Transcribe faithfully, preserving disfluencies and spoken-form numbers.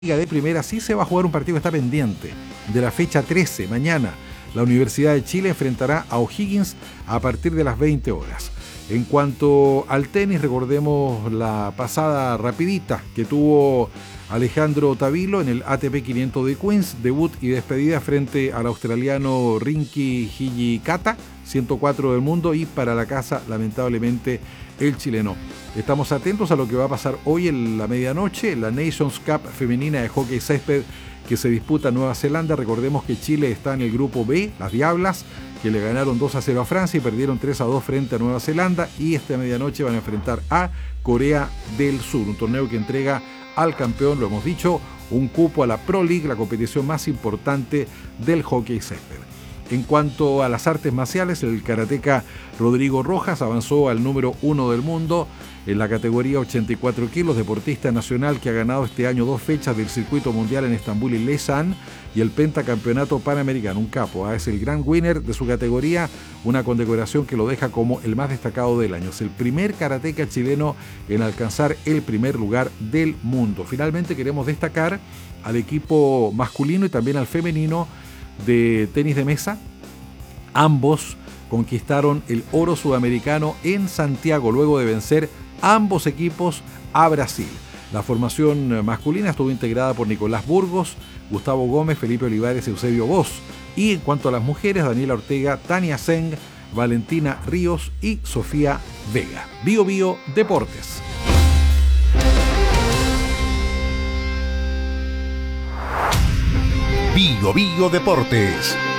Liga de Primera sí se va a jugar un partido que está pendiente. De la fecha trece, mañana, la Universidad de Chile enfrentará a O'Higgins a partir de las veinte horas. En cuanto al tenis, recordemos la pasada rapidita que tuvo Alejandro Tavilo en el A T P quinientos de Queens, debut y despedida frente al australiano Rinky Hijikata, ciento cuatro del mundo, y para la casa, lamentablemente, el chileno. Estamos atentos a lo que va a pasar hoy en la medianoche, la Nations Cup femenina de hockey césped que se disputa en Nueva Zelanda. Recordemos que Chile está en el grupo B, las Diablas, que le ganaron dos a cero a Francia y perdieron tres a dos frente a Nueva Zelanda, y esta medianoche van a enfrentar a Corea del Sur, un torneo que entrega al campeón, lo hemos dicho, un cupo a la Pro League, la competición más importante del hockey césped. En cuanto a las artes marciales, el karateca Rodrigo Rojas avanzó al número uno del mundo en la categoría ochenta y cuatro kilos, deportista nacional que ha ganado este año dos fechas del circuito mundial en Estambul y Lausanne y el pentacampeonato panamericano. Un capo, ¿eh? Es el gran winner de su categoría, una condecoración que lo deja como el más destacado del año. Es el primer karateca chileno en alcanzar el primer lugar del mundo. Finalmente queremos destacar al equipo masculino y también al femenino de tenis de mesa. Ambos conquistaron el oro sudamericano en Santiago luego de vencer ambos equipos a Brasil. La formación masculina estuvo integrada por Nicolás Burgos, Gustavo Gómez, Felipe Olivares y Eusebio Bosch. Y en cuanto a las mujeres, Daniela Ortega, Tania Zeng, Valentina Ríos y Sofía Vega. Bio Bio Deportes. Bio Bio Deportes.